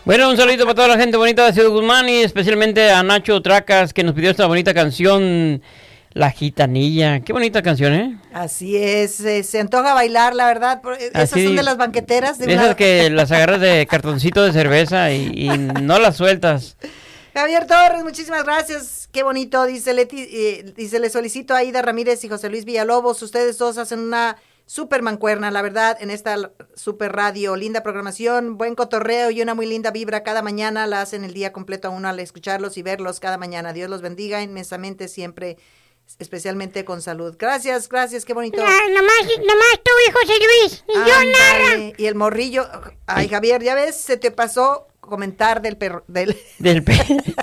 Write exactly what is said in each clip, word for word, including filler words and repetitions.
Bueno, un saludito para toda la gente bonita de Ciudad Guzmán y especialmente a Nacho Tracas que nos pidió esta bonita canción, La Gitanilla. Qué bonita canción, ¿eh? Así es, eh, se antoja bailar, la verdad. Esas Así, son de las banqueteras. De esas una... que las agarras de cartoncito de cerveza y, y no las sueltas. Javier Torres, muchísimas gracias. Qué bonito, dice Leti, eh, dice, le solicito a Aida Ramírez y José Luis Villalobos. Ustedes dos hacen una super mancuerna, la verdad, en esta super radio. Linda programación, buen cotorreo y una muy linda vibra cada mañana. La hacen el día completo a uno al escucharlos y verlos cada mañana. Dios los bendiga inmensamente siempre, especialmente con salud. Gracias, gracias, qué bonito. No, nomás, nomás tú y José Luis, y yo nada. Y el morrillo, ay Javier, ya ves, se te pasó comentar del perro, del... Del, pe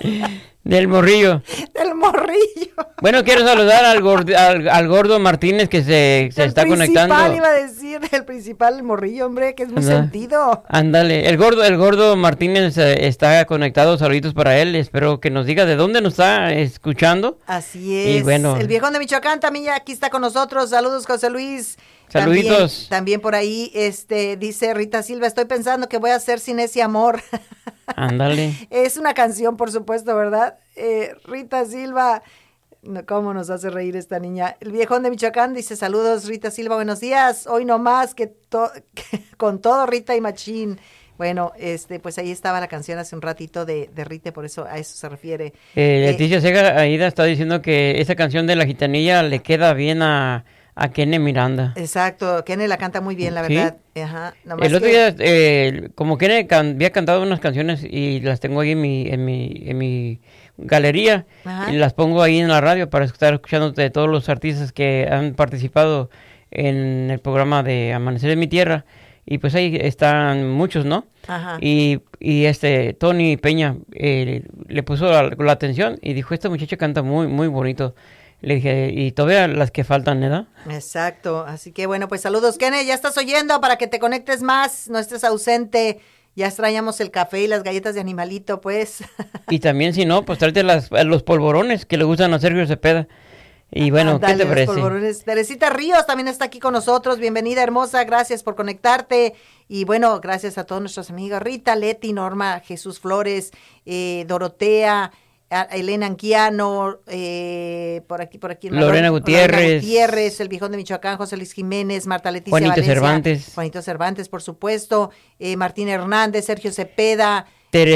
del morrillo. Del morrillo. Bueno, quiero saludar al, gordo, al, al gordo Martínez que se, se está conectando. El principal iba a decir, el principal, el morrillo, hombre, que es muy Anda. sentido. Ándale, el gordo, el gordo Martínez eh, está conectado, saluditos para él, espero que nos diga de dónde nos está escuchando. Así es. Y bueno. El viejón de Michoacán también ya aquí está con nosotros, saludos José Luis. Saluditos. También, también por ahí, este, dice Rita Silva, estoy pensando que voy a hacer sin ese amor. Ándale. Es una canción, por supuesto, ¿verdad? Eh, Rita Silva, ¿cómo nos hace reír esta niña? El viejón de Michoacán dice, saludos Rita Silva, buenos días, hoy no más que, to que con todo Rita y Machín. Bueno, este, pues ahí estaba la canción hace un ratito de, de Rita, por eso a eso se refiere. Eh, Leticia eh, Sega Aida está diciendo que esa canción de La Gitanilla le queda bien a... a Kene Miranda. Exacto, Kene la canta muy bien, la verdad. ¿Sí? Ajá, el otro que... día, eh, como Kene can, había cantado unas canciones y las tengo ahí en mi, en mi, en mi galería, Ajá. y las pongo ahí en la radio para estar escuchando de todos los artistas que han participado en el programa de Amanecer en mi Tierra, y pues ahí están muchos, ¿no? Ajá. Y, y este, Tony Peña eh, le puso la, la atención y dijo, esta muchacha canta muy, muy bonito. Le dije, y todavía las que faltan, ¿verdad? Exacto, así que bueno, pues saludos, Kene, ya estás oyendo para que te conectes más, no estés ausente, ya extrañamos el café y las galletas de animalito, pues. Y también, si no, pues tráete las, los polvorones que le gustan a Sergio Cepeda. Y bueno, ah, dale, ¿qué te parece? Polvorones. Teresita Ríos también está aquí con nosotros, bienvenida hermosa, gracias por conectarte. Y bueno, gracias a todos nuestros amigos, Rita, Leti, Norma, Jesús Flores, eh, Dorotea, Elena Anquiano, eh, por aquí, por aquí. Lorena Gutiérrez. Lorena Gutiérrez, el viejón de Michoacán, José Luis Jiménez, Marta Leticia Juanito Valencia, Cervantes. Juanito Cervantes, por supuesto, eh, Martín Hernández, Sergio Cepeda.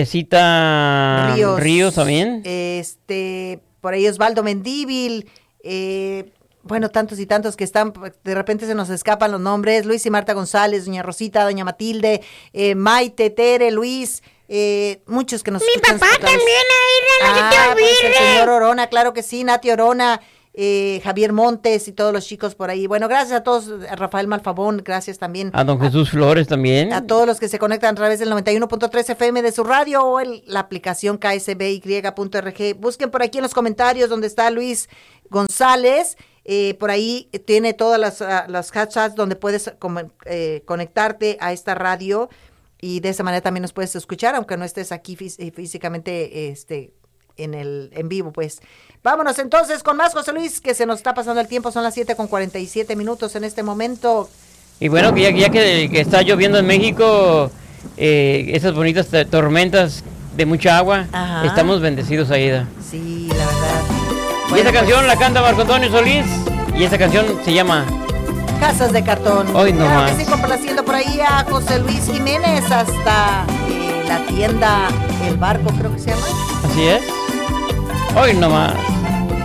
Teresita Ríos, Ríos también. Este, por ahí Osvaldo Mendíbil, eh, bueno, tantos y tantos que están, de repente se nos escapan los nombres, Luis y Marta González, doña Rosita, doña Matilde, eh, Maite, Tere, Luis, eh, muchos que nos Mi papá también, Aida, no ah, se te olvide. Pues el señor Orona, claro que sí, Nati Orona, eh, Javier Montes y todos los chicos por ahí. Bueno, gracias a todos, a Rafael Malfabón, gracias también. A don Jesús a, Flores también. A todos los que se conectan a través del noventa y uno punto tres F M de su radio o el, la aplicación K S B Y punto R G. Busquen por aquí en los comentarios donde está Luis González. Eh, por ahí tiene todas las, uh, las hashtags donde puedes como, eh, conectarte a esta radio y de esa manera también nos puedes escuchar, aunque no estés aquí fí- físicamente este, en el en vivo, pues. Vámonos entonces con más, José Luis, que se nos está pasando el tiempo, son las siete con cuarenta y siete minutos en este momento. Y bueno, que ya, ya que, que está lloviendo en México, eh, esas bonitas tormentas de mucha agua, Ajá. estamos bendecidos, Aida. Sí, la verdad. Y Bueno, esa pues, canción la canta Marco Antonio Solís y esa canción se llama Casas de Cartón. Hoy no claro más. Que sí, complaciendo por ahí a José Luis Jiménez hasta eh, la tienda El Barco, creo que se llama. Así es. Hoy no más.